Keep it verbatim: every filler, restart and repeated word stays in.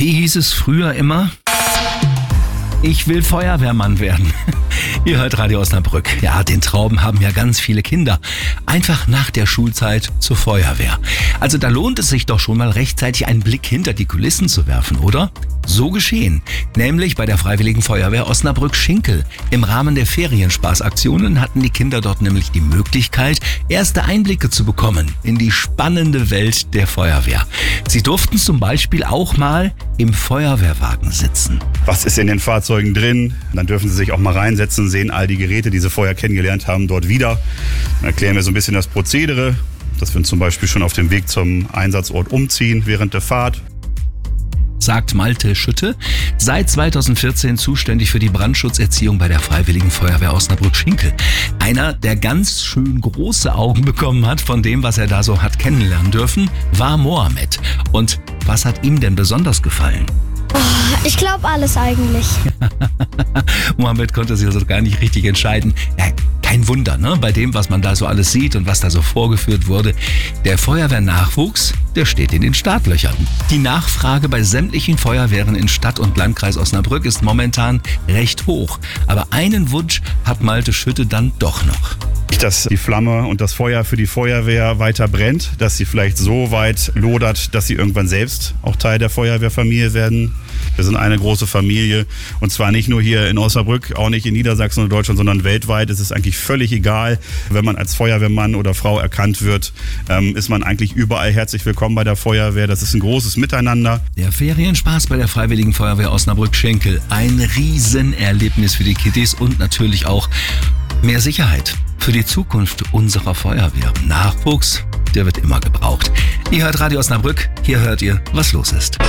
Wie hieß es früher immer? Ich will Feuerwehrmann werden. Ihr hört Radio Osnabrück. Ja, den Traum haben ja ganz viele Kinder. Einfach nach der Schulzeit zur Feuerwehr. Also da lohnt es sich doch schon mal rechtzeitig einen Blick hinter die Kulissen zu werfen, oder? So geschehen. Nämlich bei der Freiwilligen Feuerwehr Osnabrück-Schinkel. Im Rahmen der Ferienspaßaktionen hatten die Kinder dort nämlich die Möglichkeit, erste Einblicke zu bekommen in die spannende Welt der Feuerwehr. Sie durften zum Beispiel auch mal im Feuerwehrwagen sitzen. Was ist in den Fahrzeugen drin? Dann dürfen Sie sich auch mal reinsetzen, sehen all die Geräte, die Sie vorher kennengelernt haben, dort wieder. Dann erklären wir so ein bisschen das Prozedere, dass wir uns zum Beispiel schon auf dem Weg zum Einsatzort umziehen während der Fahrt. Sagt Malte Schütte, seit zweitausendvierzehn zuständig für die Brandschutzerziehung bei der Freiwilligen Feuerwehr Osnabrück-Schinkel. Einer, der ganz schön große Augen bekommen hat von dem, was er da so hat kennenlernen dürfen, war Mohammed. Und was hat ihm denn besonders gefallen? Oh, ich glaube alles eigentlich. Mohammed konnte sich also gar nicht richtig entscheiden. Ja, kein Wunder, ne? Bei dem, was man da so alles sieht und was da so vorgeführt wurde. Der Feuerwehrnachwuchs, der steht in den Startlöchern. Die Nachfrage bei sämtlichen Feuerwehren in Stadt und Landkreis Osnabrück ist momentan recht hoch. Aber einen Wunsch hat Malte Schütte dann doch noch. Dass die Flamme und das Feuer für die Feuerwehr weiter brennt, dass sie vielleicht so weit lodert, dass sie irgendwann selbst auch Teil der Feuerwehrfamilie werden. Wir sind eine große Familie und zwar nicht nur hier in Osnabrück, auch nicht in Niedersachsen oder Deutschland, sondern weltweit. Es ist eigentlich völlig egal, wenn man als Feuerwehrmann oder Frau erkannt wird, ähm, ist man eigentlich überall herzlich willkommen bei der Feuerwehr. Das ist ein großes Miteinander. Der Ferienspaß bei der Freiwilligen Feuerwehr Osnabrück-Schinkel. Ein Riesenerlebnis für die Kiddies und natürlich auch mehr Sicherheit für die Zukunft unserer Feuerwehr. Nachwuchs, der wird immer gebraucht. Ihr hört Radio Osnabrück, hier hört ihr, was los ist.